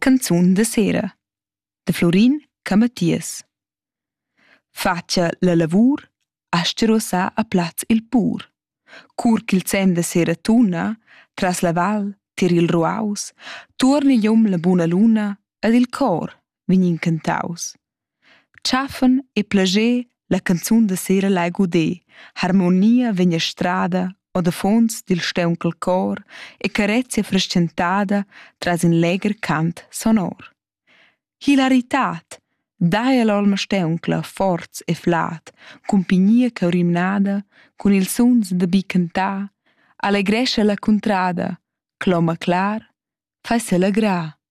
canzun da sera da Florin Camatias. Facia la lavur, ascha rossà a plaz il pur. Cur ch'il zem da sera tuna, tras la val, tier il ruaus, tuorna gliom la buna luna ed il cor vegnin cantaus. Tschafan e plascher la canzun da sera lai guder, harmonia vegna strada o da fons dil staunchel cor e carezia frascentada tras in leger cant sonor. Hilaritat, dai all'olma stauncla forz e flat, cumpignia caurimnada, cun il suns da bi cantà, allegrescha la contrada, cloma clar, fai se alegrà.